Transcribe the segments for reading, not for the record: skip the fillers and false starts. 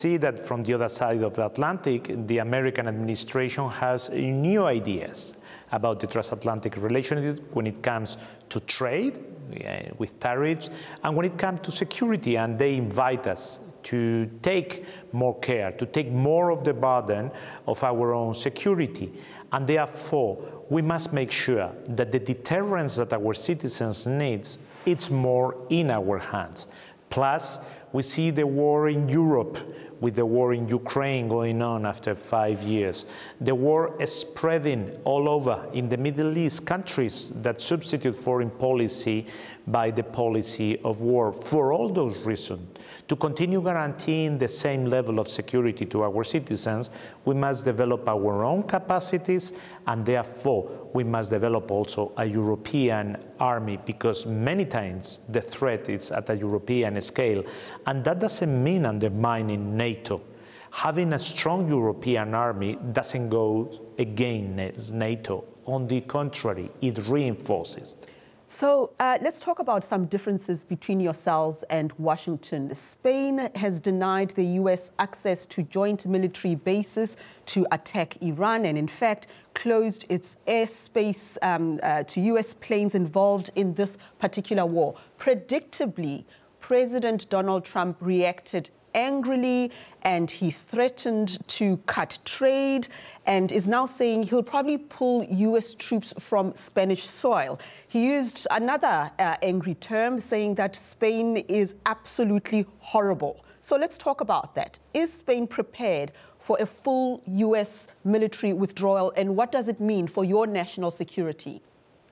see that from the other side of the Atlantic, the American administration has new ideas about the transatlantic relationship when it comes to trade with tariffs and when it comes to security, and they invite us to take more care, to take more of the burden of our own security. And therefore, we must make sure that the deterrence that our citizens need, it's more in our hands. Plus, we see the war in Europe, with the war in Ukraine going on after 5 years. The war is spreading all over in the Middle East, countries that substitute foreign policy by the policy of war. For all those reasons, to continue guaranteeing the same level of security to our citizens, we must develop our own capacities, and therefore we must develop also a European army, because many times the threat is at a European scale, and that doesn't mean undermining NATO. Having a strong European army doesn't go against NATO. On the contrary, it reinforces. So let's talk about some differences between yourselves and Washington. Spain has denied the U.S. access to joint military bases to attack Iran, and in fact closed its airspace to U.S. planes involved in this particular war. Predictably, President Donald Trump reacted angrily, and he threatened to cut trade and is now saying he'll probably pull U.S. troops from Spanish soil. He used another angry term, saying that Spain is absolutely horrible. So let's talk about that. Is Spain prepared for a full U.S. military withdrawal, and what does it mean for your national security?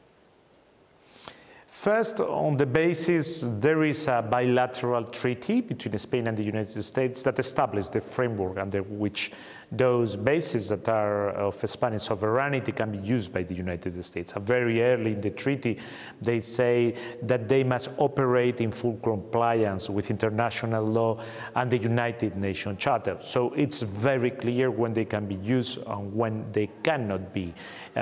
First, on the basis, there is a bilateral treaty between Spain and the United States that establishes the framework under which those bases that are of Spanish sovereignty can be used by the United States. Very early in the treaty, they say that they must operate in full compliance with international law and the United Nations Charter. So it's very clear when they can be used and when they cannot be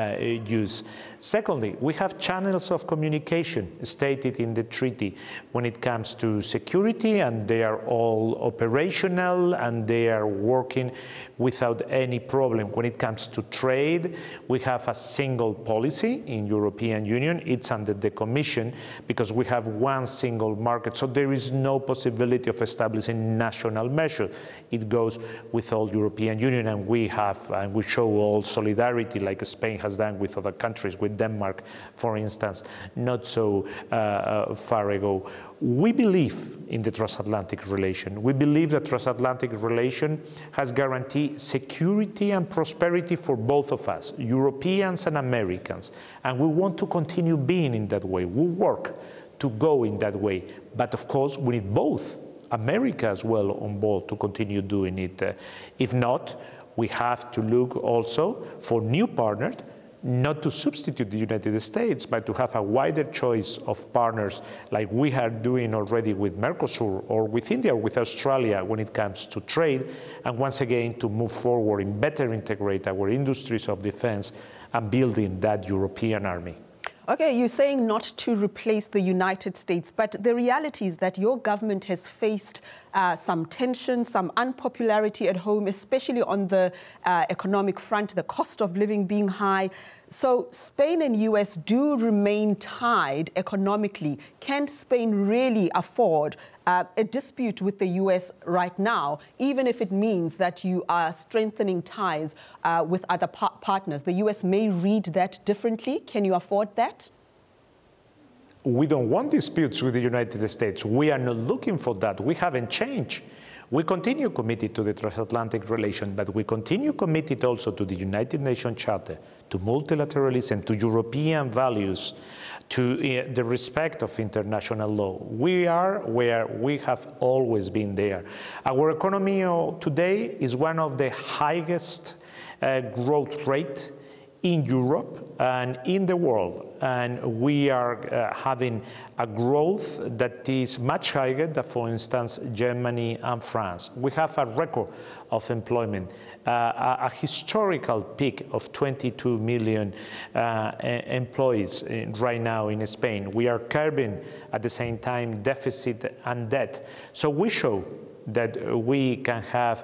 used. Secondly, we have channels of communication stated in the treaty when it comes to security, and they are all operational and they are working without any problem. When it comes to trade, we have a single policy in European Union. It's under the Commission because we have one single market. So there is no possibility of establishing national measures. It goes with all European Union, and we show all solidarity like Spain has done with other countries, with Denmark, for instance, not so far ago. We believe in the transatlantic relation. We believe that transatlantic relation has guaranteed security and prosperity for both of us, Europeans and Americans. And we want to continue being in that way. We work to go in that way. But of course, we need both, America as well, on board to continue doing it. If not, we have to look also for new partners, not to substitute the United States, but to have a wider choice of partners like we are doing already with Mercosur or with India or with Australia when it comes to trade, and once again to move forward and better integrate our industries of defense and building that European army. Okay, you're saying not to replace the United States, but the reality is that your government has faced some tension, some unpopularity at home, especially on the economic front, the cost of living being high. So Spain and US do remain tied economically. Can Spain really afford a dispute with the US right now, even if it means that you are strengthening ties with other partners? The US may read that differently. Can you afford that? We don't want disputes with the United States. We are not looking for that. We haven't changed. We continue committed to the transatlantic relation, but we continue committed also to the United Nations Charter, to multilateralism, to European values, to the respect of international law. We are where we have always been there. Our economy today is one of the highest growth rate in Europe and in the world, and we are having a growth that is much higher than, for instance, Germany and France. We have a record of employment, a historical peak of 22 million employees right now in Spain. We are curbing at the same time deficit and debt. So we show that we can have